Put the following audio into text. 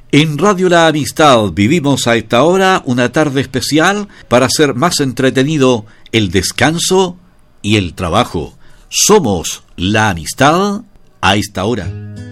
En Radio La Amistad vivimos a esta hora una tarde especial para hacer más entretenido el descanso y el trabajo. Somos La Amistad a esta hora.